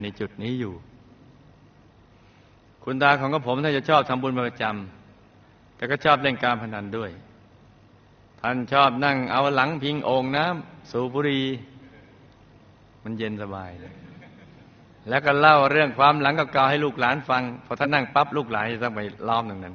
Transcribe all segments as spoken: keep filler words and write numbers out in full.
ในจุดนี้อยู่คุณตาของกระผมท่านจะชอบทำบุญประจำแต่ก็ชอบเล่นการพนันด้วยท่านชอบนั่งเอาหลังพิงโอ่งน้ำสูบบุหรี่มันเย็นสบายเลยแล้วก็เล่าเรื่องความหลังเก่าๆให้ลูกหลานฟังพอท่านนั่งปั๊บลูกหลานจะต้องไปล้อมตรงนั้น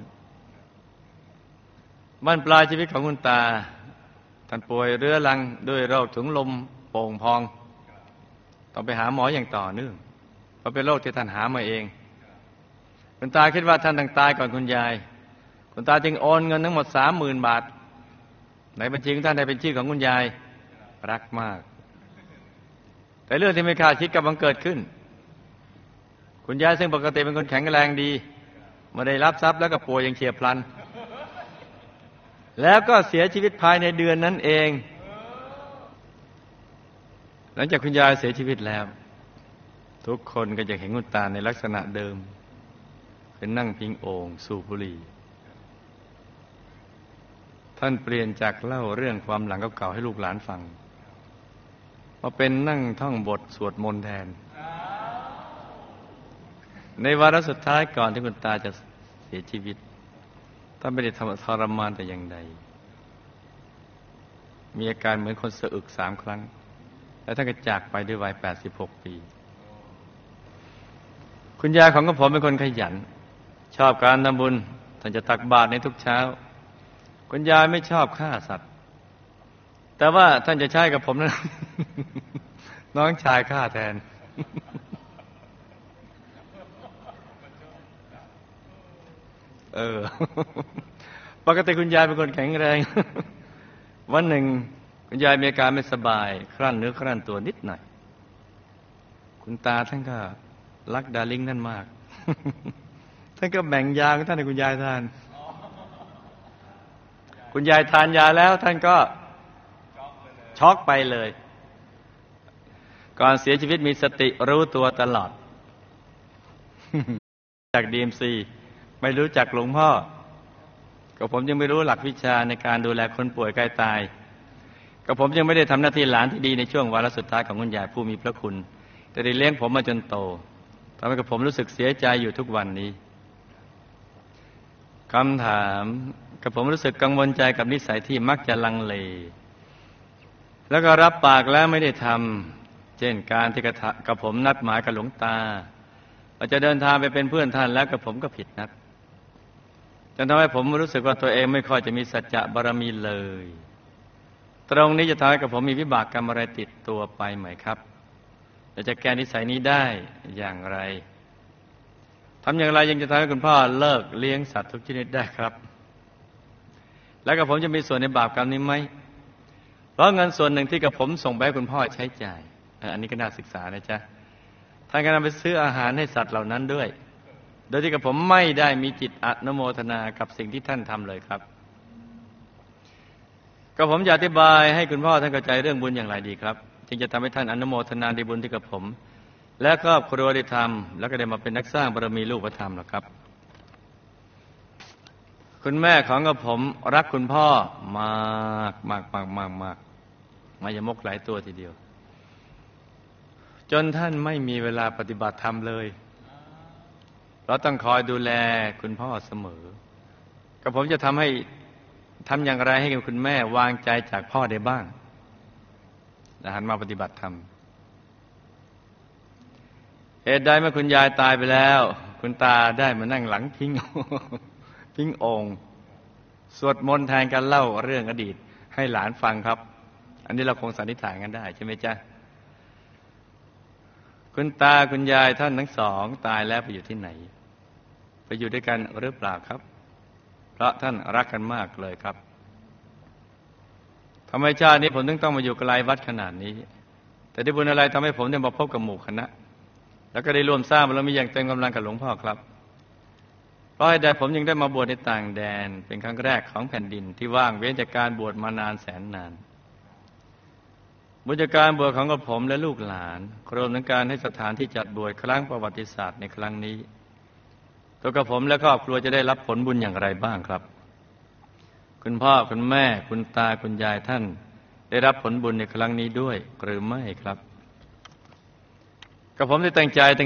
บ้านปลายชีวิตของคุณตาท่านป่วยเรื้อรังด้วยโรคถุงลมโป่งพองต้องไปหาหมออย่างต่อเนื่องเพราะเป็นโรคที่ท่านหามาเองคุณตาคิดว่าท่านต้องตายก่อนคุณยายคุณตาจึงโอนเงินทั้งหมดสามหมื่นบาทในบัญชีของท่านได้เป็นชื่อของคุณยายรักมากแต่เรื่องที่ไม่คาดคิดกำลังเกิดขึ้นคุณยายซึ่งปกติเป็นคนแข็งแรงดีมาได้รับทรัพย์แล้วก็ป่วยอย่างเฉียบพลันแล้วก็เสียชีวิตภายในเดือนนั้นเองหลังจากคุณยายเสียชีวิตแล้วทุกคนก็จะเห็นคุณตาในลักษณะเดิมเป็นนั่งพิงโอ่งสูบบุหรี่ท่านเปลี่ยนจากเล่าเรื่องความหลังเก่าๆให้ลูกหลานฟังมาเป็นนั่งท่องบทสวดมนต์แทนในวาระสุดท้ายก่อนที่คุณตาจะเสียชีวิตท่านไม่ได้ทรมานแต่อย่างใดมีอาการเหมือนคนสะอึกสามครั้งแล้วท่านก็จากไปด้วยวัยแปดสิบหกปีคุณยายของกระผมเป็นคนขยันชอบการทำบุญท่านจะตักบาตรในทุกเช้าคุณยายไม่ชอบฆ่าสัตว์แต่ว่าท่านจะใช้กับผมนั้น น้องชายฆ่าแทน เออ ปกติคุณยายเป็นคนแข็งแรง วันหนึ่งคุณยายมีอาการไม่สบายครั่นเนื้อครั่นตัวนิดหน่อยคุณตาท่านก็รักดาริ่งท่านมาก ท่านก็แบ่งยาของท่านให้คุณยายทานคุณยายทานยาแล้วท่านก็ช็อกไปเลยก่อนเสียชีวิตมีสติรู้ตัวตลอด จาก ดี เอ็ม ซี ไม่รู้จักหลวงพ่อก็ผมยังไม่รู้หลักวิชาในการดูแลคนป่วยใกล้ตายก็ผมยังไม่ได้ทำหน้าที่หลานที่ดีในช่วงวาระสุดท้ายของคุณยายผู้มีพระคุณแต่ได้เลี้ยงผมมาจนโตทำให้กับผมรู้สึกเสียใจอยู่ทุกวันนี้คำถามกับผมรู้สึกกังวลใจกับนิสัยที่มักจะลังเลแล้วก็รับปากแล้วไม่ได้ทำเช่นการที่กับผมนัดหมายกับหลวงตาว่าจะเดินทางไปเป็นเพื่อนท่านแล้วกับผมก็ผิดนัดจนทำให้ผมรู้สึกว่าตัวเองไม่ค่อยจะมีสัจจะบารมีเลยตรงนี้จะทำให้กับผมมีวิบากกรรมอะไรติดตัวไปไหมครับและจะแก้นิสัยนี้ได้อย่างไรทำอย่างไรยังจะทำให้คุณพ่อเลิกเลี้ยงสัตว์ทุกชนิดได้ครับแล้วกับผมจะมีส่วนในบาปกรรมนี้ไหมเพราะเงินส่วนหนึ่งที่กับผมส่งไปให้คุณพ่อใช้จ่ายอันนี้ก็น่าศึกษานะจ๊ะท่านก็นำไปซื้ออาหารให้สัตว์เหล่านั้นด้วยโดยที่กับผมไม่ได้มีจิตอนุโมทนากับสิ่งที่ท่านทำเลยครับก็ผมจะอธิบายให้คุณพ่อท่านเข้าใจเรื่องบุญอย่างไรดีครับจึงจะทำให้ท่านอนุโมทนาในบุญที่กับผมและครอบครัวได้ทำแล้วก็ได้มาเป็นนักสร้างบารมีลูกพระธรรมหรอครับคุณแม่ของกับผมรักคุณพ่อมากมากมากมากมากมายมกหลายตัวทีเดียวจนท่านไม่มีเวลาปฏิบัติธรรมเลยเราต้องคอยดูแลคุณพ่อเสมอก็ผมจะทำให้ทำอย่างไรให้คุณแม่วางใจจากพ่อได้บ้างและหันมาปฏิบัติธรรมเหตุใดเมื่อคุณยายตายไปแล้วคุณตาได้มานั่งหลังพิง พิงโอ่งสวดมนต์แทนกันเล่าเรื่องอดีตให้หลานฟังครับอันนี้เราคงสันนิษฐานกันได้ใช่ไหมจ๊ะคุณตาคุณยายท่านทั้งสองตายแล้วไปอยู่ที่ไหนไปอยู่ด้วยกันหรือเปล่าครับเพราะท่านรักกันมากเลยครับทำไมชาตินี้ผมถึงต้องมาอยู่ไกลวัดขนาดนี้แต่ได้บุญอะไรทำให้ผมได้มาพบกับหมู่คณะแล้วก็ได้ร่วมสร้างบารมีอย่างเต็มกำลังกับหลวงพ่อครับเพราะเหตุใดผมยังได้มาบวชในต่างแดนเป็นครั้งแรกของแผ่นดินที่ว่างเว้นจากการบวชมานานแสนนานบุญจากการบวชของกับผมและลูกหลานรวมทั้งการให้สถานที่จัดบวชครั้งประวัติศาสตร์ในครั้งนี้ตัวกับผมและครอบครัวจะได้รับผลบุญอย่างไรบ้างครับคุณพ่อคุณแม่คุณตาคุณยายท่านได้รับผลบุญในครั้งนี้ด้วยหรือไม่ครับกับผมที่ตั้งใจ